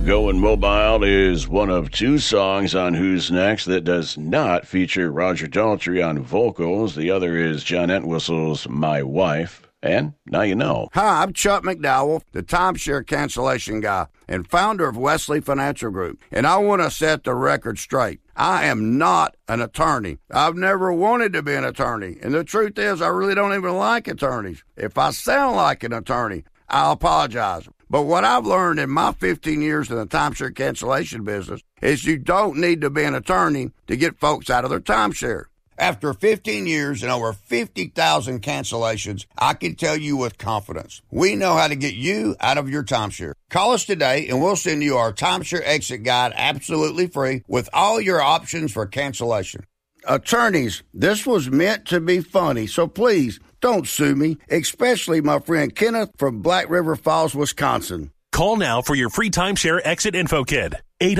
Going Mobile is one of two songs on Who's Next that does not feature Roger Daltrey on vocals. The other is John Entwistle's My Wife. And now you know. Hi, I'm Chuck McDowell, the timeshare cancellation guy and founder of Wesley Financial Group. And I want to set the record straight. I am not an attorney. I've never wanted to be an attorney. And the truth is, I really don't even like attorneys. If I sound like an attorney, I'll apologize. But what I've learned in my 15 years in the timeshare cancellation business is you don't need to be an attorney to get folks out of their timeshare. After 15 years and over 50,000 cancellations, I can tell you with confidence, we know how to get you out of your timeshare. Call us today and we'll send you our timeshare exit guide absolutely free with all your options for cancellation. Attorneys, this was meant to be funny, so please don't sue me, especially my friend Kenneth from Black River Falls, Wisconsin. Call now for your free timeshare exit info kit.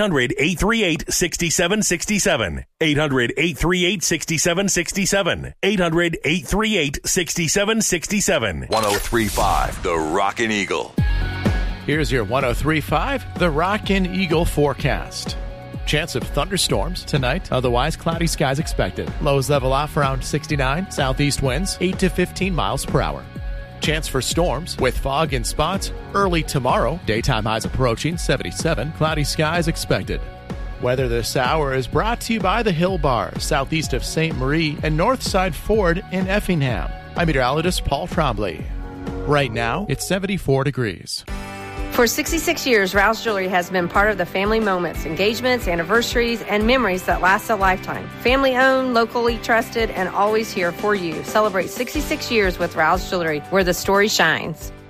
800-838-6767. 800-838-6767. 800-838-6767. 103.5 The Rockin' Eagle. Here's your 103.5 The Rockin' Eagle forecast. Chance of thunderstorms tonight, otherwise cloudy skies expected. Lows level off around 69, southeast winds 8 to 15 miles per hour. Chance for storms with fog in spots early tomorrow. Daytime highs approaching 77. Cloudy skies expected. Weather this hour is brought to you by the Hill Bar, southeast of St. Marie and Northside Ford in Effingham. I'm meteorologist Paul Trombley. Right now, it's 74 degrees. For 66 years, Rouse Jewelry has been part of the family moments, engagements, anniversaries, and memories that last a lifetime. Family owned, locally trusted, and always here for you. Celebrate 66 years with Rouse Jewelry, where the story shines.